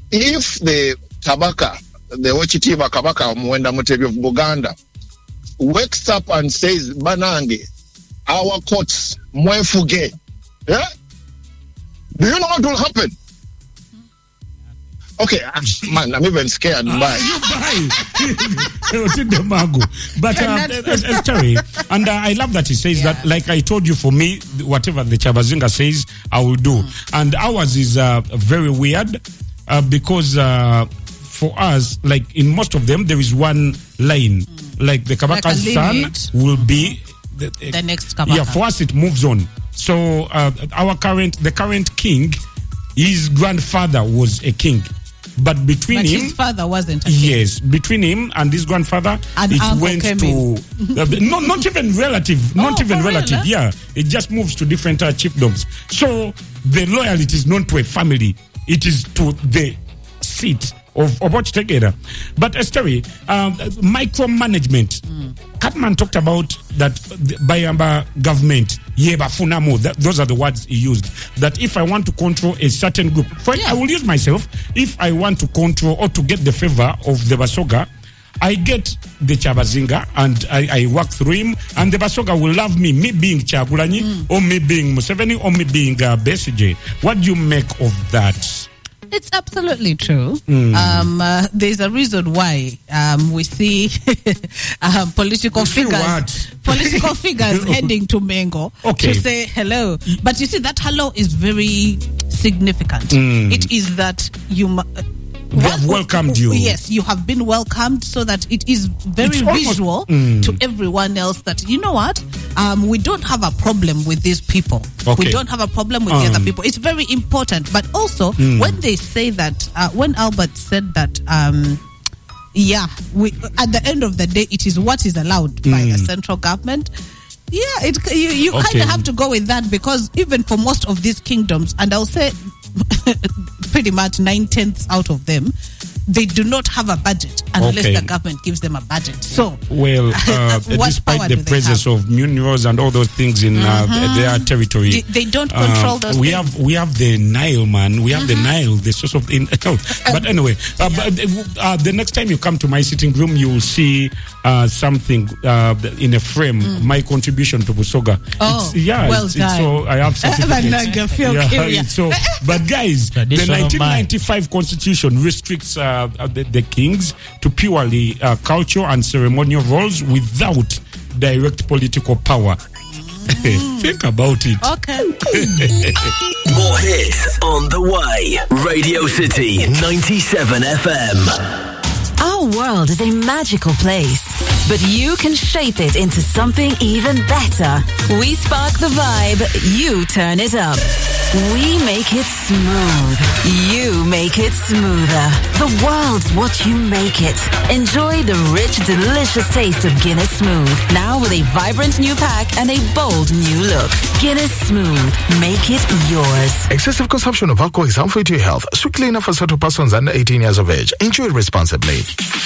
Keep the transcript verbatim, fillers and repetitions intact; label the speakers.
Speaker 1: if the Kabaka, the Ochitiba Kabaka Mwenda Mutebi of Buganda, wakes up and says, Banange, our courts, Mwefuge, yeah? Do you know what will happen? Okay, man, I'm even scared. Uh, bye.
Speaker 2: You buy. But, uh, sorry, and uh, I love that he says yeah. that, like I told you, for me, whatever the Chabazinga says, I will do. Mm. And ours is uh, very weird uh, because uh, for us, like in most of them, there is one line. Mm. Like the Kabaka's like son will be the,
Speaker 3: the next Kabaka.
Speaker 2: Yeah, for us, it moves on. So uh, our current, the current king, his grandfather was a king. But between
Speaker 3: but
Speaker 2: him,
Speaker 3: his father wasn't a king.
Speaker 2: Yes, between him and his grandfather,
Speaker 3: and
Speaker 2: it went to uh, no, not even relative, not oh, even relative. Real, huh? Yeah, it just moves to different uh, chiefdoms. So the loyalty is not to a family; it is to the seat of Obochitegeda. But Esteri, um, micromanagement. Mm. Catman talked about that by our government. Yeba funamo. That, those are the words he used. That if I want to control a certain group, for yeah. I will use myself. If I want to control or to get the favor of the Basoga, I get the Chabazinga and I, I work through him, and the Basoga will love me, me being Chagulanyi, mm. or me being Museveni, or me being uh, Besigye. What do you make of that?
Speaker 3: It's absolutely true.
Speaker 2: Mm.
Speaker 3: Um, uh, there's a reason why um, we see um, political
Speaker 2: we
Speaker 3: figures, political figures heading to Mengo
Speaker 2: okay.
Speaker 3: to say hello. But you see, that hello is very significant.
Speaker 2: Mm.
Speaker 3: It is that you. Uh,
Speaker 2: They have welcomed you.
Speaker 3: Yes, you have been welcomed, so that it is very
Speaker 2: almost,
Speaker 3: visual
Speaker 2: mm.
Speaker 3: to everyone else that, you know what, um, we don't have a problem with these people.
Speaker 2: Okay.
Speaker 3: We don't have a problem with
Speaker 2: um.
Speaker 3: the other people. It's very important. But also,
Speaker 2: mm.
Speaker 3: when they say that, uh, when Albert said that, um, yeah, we at the end of the day, it is what is allowed mm. by the central government. Yeah, it, you, you
Speaker 2: okay.
Speaker 3: kind of have to go with that, because even for most of these kingdoms, and I'll say pretty much nine-tenths out of them, they do not have a budget unless
Speaker 2: okay.
Speaker 3: the government gives them a budget. So,
Speaker 2: well, uh, despite the presence of minerals and all those things in mm-hmm. uh, their territory,
Speaker 3: they, they don't control uh, those
Speaker 2: we
Speaker 3: things.
Speaker 2: have we have the Nile, man. We have mm-hmm. the Nile, the source of in health. But anyway, uh,
Speaker 3: yeah.
Speaker 2: but, uh, the next time you come to my sitting room, you will see uh, something uh, in a frame. Mm. My contribution to Busoga.
Speaker 3: Oh,
Speaker 2: it's, yeah,
Speaker 3: well
Speaker 2: it's,
Speaker 3: done.
Speaker 2: It's, so I have certificates.
Speaker 3: yeah,
Speaker 2: so, but guys, the nineteen ninety-five Constitution restricts uh, the, the kings to purely uh, cultural and ceremonial roles without direct political power. Mm. Think about it.
Speaker 3: Okay.
Speaker 4: More hits on the way. Radio City ninety-seven F M.
Speaker 5: Our world is a magical place, but you can shape it into something even better. We spark the vibe, you turn it up. We make it smooth, you make it smoother. The world's what you make it. Enjoy the rich, delicious taste of Guinness Smooth, now with a vibrant new pack and a bold new look. Guinness Smooth, make it yours.
Speaker 6: Excessive consumption of alcohol is harmful to your health. Strictly enough for certain persons under eighteen years of age. Enjoy responsibly.